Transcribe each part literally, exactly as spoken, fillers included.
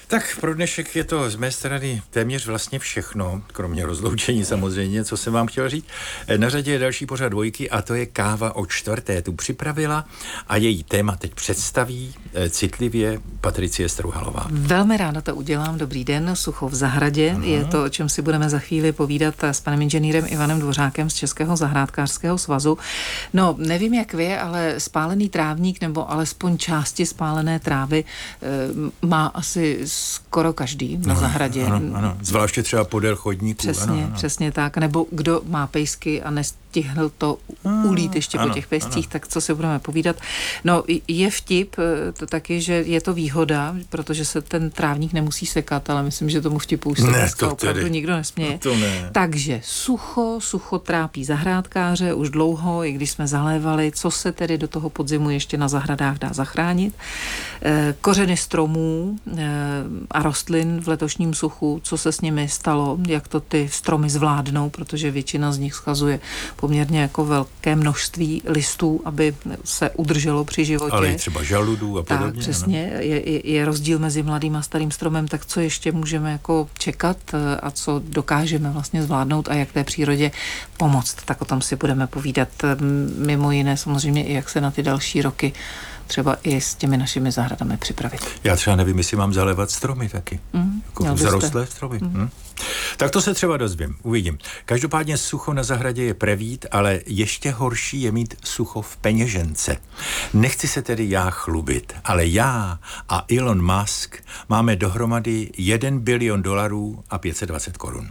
Tak pro dnešek je to z mé strany téměř vlastně všechno, kromě rozloučení samozřejmě, co jsem vám chtěl říct. Na řadě je další pořad dvojky a to je káva o čtvrté. Tu připravila a její téma teď představí citlivě Patricie Strouhalová. Velmi ráda to udělám. Dobrý den, Sucho v zahradě. Ano. Je to, o čem si budeme za chvíli povídat s panem inženýrem Ivanem Dvořákem z Českého zahrádkářského svazu. No, nevím jak vy, ale spálený trávník nebo alespoň části spálené trávy e, má asi skoro každý na no, zahradě. Ano, ano. Zvláště třeba podél chodníků. Přesně, ano, ano. přesně tak. Nebo kdo má pejsky a nestihl to ulít ještě ano, po těch pejscích, ano. Tak co si budeme povídat. No, je vtip to taky, že je to výhoda, protože se ten trávník nemusí sekat, ale myslím, že tomu vtipu už se ne, to opravdu tedy. nikdo nesměje. No to ne. Takže sucho, sucho trápí zahrádkáře už dlouho, i když jsme zalévali, co se tedy do toho podzimu ještě na zahradách dá zachránit. E, kořeny stromů e, a rostlin v letošním suchu, co se s nimi stalo, jak to ty stromy zvládnou, protože většina z nich schazuje poměrně jako velké množství listů, aby se udrželo při životě. Ale i třeba žaludů a podobně. Tak, přesně. Je, je rozdíl mezi mladým a starým stromem, tak co ještě můžeme jako čekat a co dokážeme vlastně zvládnout a jak té přírodě pomoct. Tak o tom si budeme povídat mimo jiné samozřejmě i jak se na ty další roky třeba i s těmi našimi zahradami připravit. Já třeba nevím, jestli mám zalévat stromy taky. Mm, jako zarostlé stromy. Mm. Mm. Tak to se třeba dozvím, uvidím. Každopádně sucho na zahradě je prevít, ale ještě horší je mít sucho v peněžence. Nechci se tedy já chlubit, ale já a Elon Musk máme dohromady jeden bilion dolarů a pět set dvacet korun.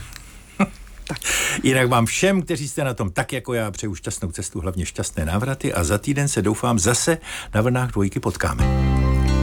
Jinak vám všem, kteří jste na tom tak jako já, přeju šťastnou cestu, hlavně šťastné návraty a za týden se doufám zase na vlnách dvojky potkáme.